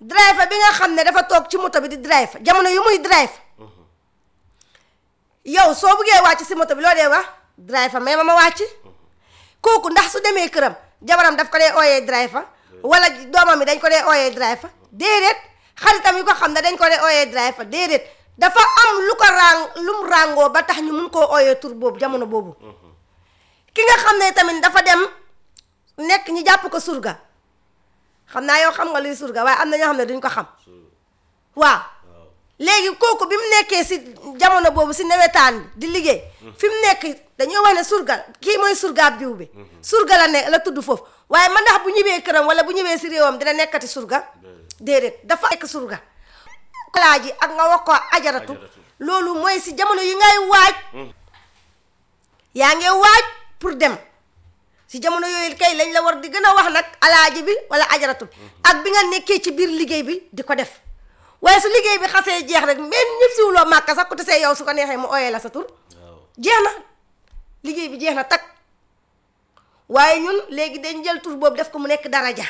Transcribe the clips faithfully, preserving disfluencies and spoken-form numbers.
driver bi nga xam ne dafa toog ci moto bi di drive jamono yu muy drive yow soo buggee wàcc si moto bi loo dee wax driver mais ma ma wàcc kooku ndax su demee këram jabaram daf ko dee ooyee driver wala doomam yi dañ ko dee ooyee driver déedéet xaritam yi ko xam ne dañ ko dee ooyee driver déedéet dafa am lu ko ràng lu mu ràngoo ba tax ñu mun koo ooyee tur boobu jamono boobu ki nga xam ne tamit dafa dem nekk ñi jàpp ko surga xam naa yow xam nga luy surga waaye am na ñoo xam ne duñ ko xam waaw léegi kooku bi mu nekkee si jamono boobu si nawetaan bi di liggéey fi mu nekk dañoo wax ne surga kii mooy surgaab diw bi surga la ne la tudd foofu waaye man ndax bu ñibbee këram wala bu ñibbee si réewam dina nekkati surga déedéet dafa nekk surga alaaji ak nga wax ko ajaratu loolu mooy si jamono yi ngay waaj yaa ngi waaj pour dem si jamono yooyu kay lañ la war di gën a wax nag alaaji bi wala ajaratu ak bi nga nekkee ci biir liggéey bi di ko def waaye su liggéey bi xasee jeex rek men ñëpp si wuloo màkka sax ku te see yow su ko neexee mu ooyee la sa tur jeex na liggéey bi jeex na tak waaye ñun léegi dañ jël tur boobu def ko mu nekk daraja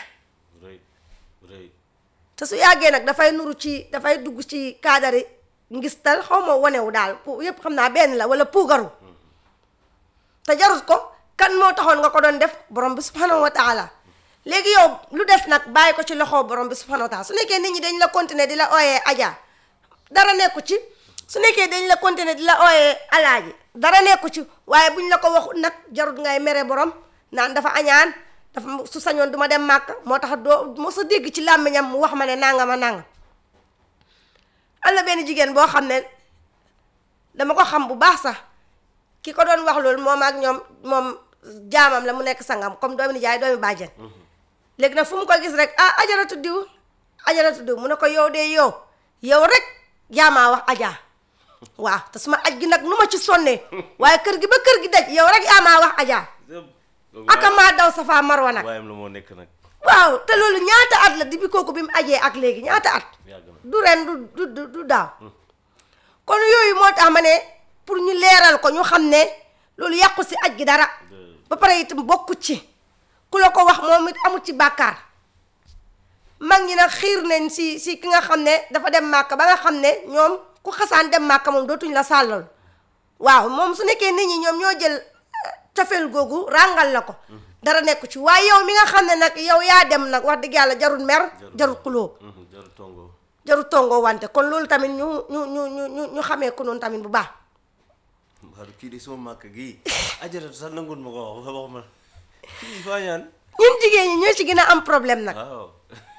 te su yàggee nag dafay nuru ci dafay dugg ci kaadari ngistal xaw ma wonewu daal pour yëpp xam naa benn la wala puugaru te jarut ko kan moo taxoon nga ko doon def borom bi subhanahu wa taala léegi yow lu des nag bàyyi ko ci loxo borom bi subhanahu wa taala su nekkee nit ñi dañ la continuer di la ooyee aja dara nekku ci su nekkee dañ la continuer di la ooyee alaaji dara nekku ci waaye buñ la ko waxut nag jarut ngay mere borom naan dafa añaan dafa su sañoon duma dem màkk moo tax doo moo sa dégg ci làmmiñam mu wax ma ne nangama nangam am na benn jigéen boo xam ne dama ko xam bu baax sax ki ko doon wax loolu moom ak ñoom moom jaamam la mu nekk sangam comme doomi nijaay doomi bàjjen léegi nag fu mu ko gis rek ah ajaratu diw ajaratu diw mu ne ko yow de yow yow rek jaamaa wax ajaa waaw te suma aj gi nag nu ma ci sonnee waaye kër gi ba kër gi daj yow rek jaamaa wax ajaa aka maa daw safa marwa nag waayam la moo nekk nag waaw te loolu ñaata at la di bi kooku bi mu ajee ak léegi ñaata at du ren du du du daaw kon yooyu moo tax ma ne pour ñu leeral ko ñu xam ne loolu yàqu si aj gi dara ba pare itam bokku ci ku la ko wax moom it amul ci bàkkaar mag ñi nag xiir nañ si si ki nga xam ne dafa dem màkk ba nga xam ne ñoom ku xasaan dem màkk moom dootuñ la sàllal waaw moom su nekkee nit ñi ñoom ñoo jël cofeel googu ràngal la ko dara nekku ci waaye yow mi nga xam ne nag yow yaa dem nag wax dëgg yàlla jarul mer jarul xuloo jarul tongo jarul tongo wante kon loolu tamit ñu ñu ñu ñu ñu xamee ko noonu tamit bu baax waaw kii di sama màkk gii ajaratu sax nangun ma ko wax wax ma kii faa ñaan ñun jigéen ñi ñoo ci gën a am problème nag waaw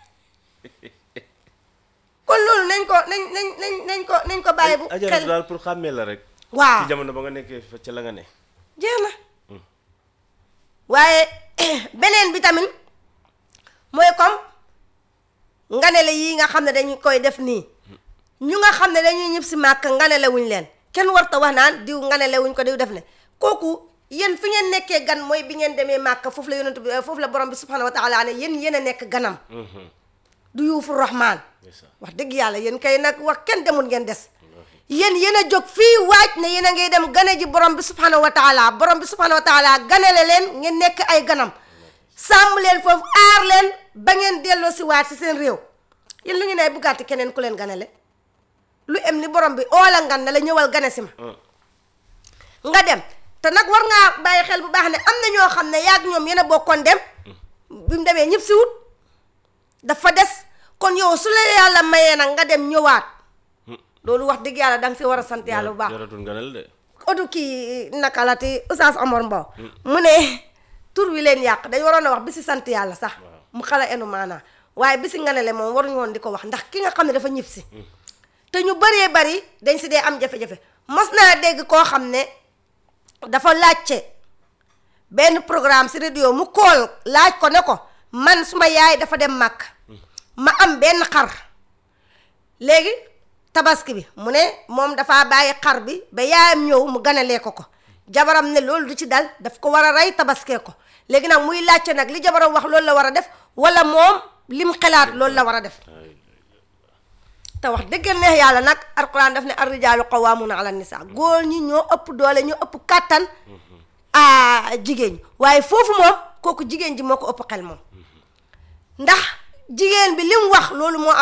kon loolu nañ ko nañ nañ nañ nañ ko nañ ko bàyyi bu ajaratu daal pour xàmmee la rek waaw ci jamono ba nga nekkee fa ca la nga ne jeex na waaye beneen bi tamit mooy comme nganale yi nga xam ne dañu koy def nii ñu nga xam ne dañuy ñëpp si màkk nganale wuñ leen kenn warta wax naan diw nganale wuñ ko diw def ne kooku yéen fi ngeen nekkee gan mooy bi ngeen demee màkk foofu la yonent bi foofu la borom bi subhanahu wa taala ne yéen yéen a nekk ganam du yuufu rahmaan wax dëgg yàlla yéen kay nag wax kenn demul ngeen des yéen yéen a jóg fii waaj ne yéen a ngay dem gane ji borom bi subhanahu wa taala borom bi subhanahu wa taala ganale leen ngeen nekk ay ganam sàmm leen foofu aar leen ba ngeen delloo si waat si seen réew yéen lu ñu ne buggaati keneen ku leen ganale lu em ni borom bi oola ngan na la ñëwal gane si ma nga dem te nag war ngaa bàyyi xel bu baax ne am na ñoo xam ne yaag ñoom yéen a bokkoon dem bi mu demee ñëpp si wut dafa des kon yow su la yàlla mayee nag nga dem ñëwaat loolu wax dëgg yàlla danga si war a sant yàlla bu baax jaratul nganal de odu kii naka la ti Oustaz Omar Mbow mu ne tur wi leen yàq dañ waroon a wax bi si sant yàlla sax mu xala enu maanaa waaye bi si nganale moom waruñu woon di ko wax ndax ki nga xam ne dafa ñib si te ñu bëree bari dañ si dee am jafe-jafe mos naa dégg koo xam ne dafa laajte benn programme si radio mu kool laaj ko ne ko man suma yaay dafa dem màkk ma am benn xar léegi tabaski bi mu ne moom dafa bàyyi xar bi ba yaayam ñëw mu ganalee ko ko jabaram ne loolu du ci dal daf ko war a rey tabaskee ko léegi nag muy laajte nag li jabaram wax loolu la war a def wala moom lim xalaat loolu la war a def te wax dëgg neex yàlla nag alquran daf ne ar-rijaalu qawwaamuuna ala nisaa góor ñi ñoo ëpp doole ñoo ëpp kàttan a jigéen ñi waaye foofu moom kooku jigéen ji moo ko ëpp xel moom ndax jigéen bi lim wax loolu moo